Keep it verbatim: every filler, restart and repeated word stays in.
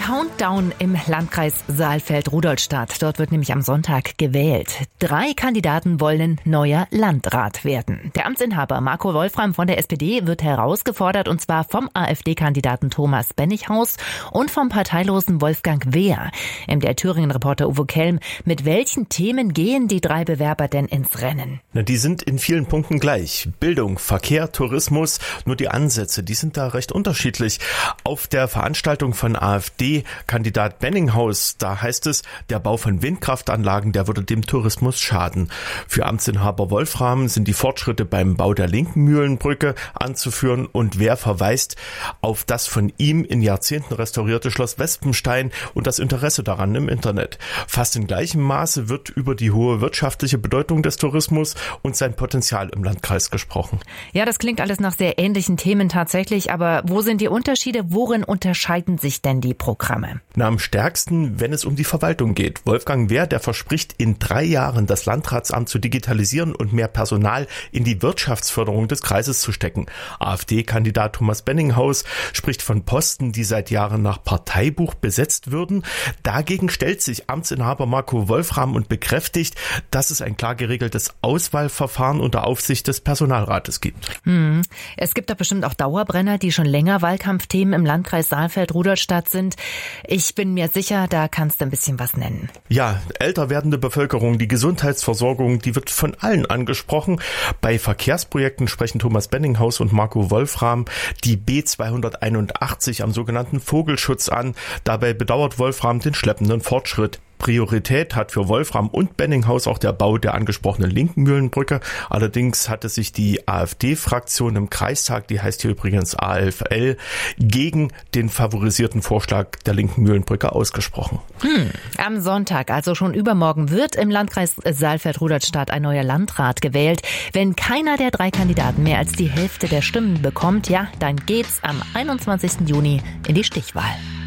Countdown im Landkreis Saalfeld-Rudolstadt. Dort wird nämlich am Sonntag gewählt. Drei Kandidaten wollen neuer Landrat werden. Der Amtsinhaber Marco Wolfram von der S P D wird herausgefordert, und zwar vom AfD-Kandidaten Thomas Bennighaus und vom parteilosen Wolfgang Wehr. M D R Thüringen-Reporter Uwe Kelm, mit welchen Themen gehen die drei Bewerber denn ins Rennen? Na, die sind in vielen Punkten gleich. Bildung, Verkehr, Tourismus, nur die Ansätze, die sind da recht unterschiedlich. Auf der Veranstaltung von AfD-Kandidat Bennighaus, da heißt es, der Bau von Windkraftanlagen, der würde dem Tourismus schaden. Für Amtsinhaber Wolfram sind die Fortschritte beim Bau der linken Mühlenbrücke anzuführen, und Wehr verweist auf das von ihm in Jahrzehnten restaurierte Schloss Wespenstein und das Interesse daran im Internet. Fast in gleichem Maße wird über die hohe wirtschaftliche Bedeutung des Tourismus und sein Potenzial im Landkreis gesprochen. Ja, das klingt alles nach sehr ähnlichen Themen tatsächlich, aber wo sind die Unterschiede? Worin unterscheiden sich denn die Programme? Na, am stärksten, wenn es um die Verwaltung geht. Wolfgang Wehr, der verspricht, in drei Jahren das Landratsamt zu digitalisieren und mehr Personal in die Wirtschaftsförderung des Kreises zu stecken. AfD-Kandidat Thomas Bennighaus spricht von Posten, die seit Jahren nach Parteibuch besetzt würden. Dagegen stellt sich Amtsinhaber Marco Wolfram und bekräftigt, dass es ein klar geregeltes Auswahlverfahren unter Aufsicht des Personalrates gibt. Hm. Es gibt da bestimmt auch Dauerbrenner, die schon länger Wahlkampfthemen im Landkreis Saalfeld-Rudolstadt sind. Ich bin mir sicher, da kannst du ein bisschen was nennen. Ja, älter werdende Bevölkerung, die Gesundheitsversorgung, die wird von allen angesprochen. Bei Verkehrsprojekten sprechen Thomas Bennighaus und Marco Wolfram die B zweihunderteinundachtzig am sogenannten Vogelschutz an. Dabei bedauert Wolfram den schleppenden Fortschritt. Priorität hat für Wolfram und Bennighaus auch der Bau der angesprochenen linken Mühlenbrücke. Allerdings hatte sich die AfD-Fraktion im Kreistag, die heißt hier übrigens A F L, gegen den favorisierten Vorschlag der linken Mühlenbrücke ausgesprochen. Hm. Am Sonntag, also schon übermorgen, wird im Landkreis Saalfeld-Rudolstadt ein neuer Landrat gewählt. Wenn keiner der drei Kandidaten mehr als die Hälfte der Stimmen bekommt, ja, dann geht's am einundzwanzigsten Juni in die Stichwahl.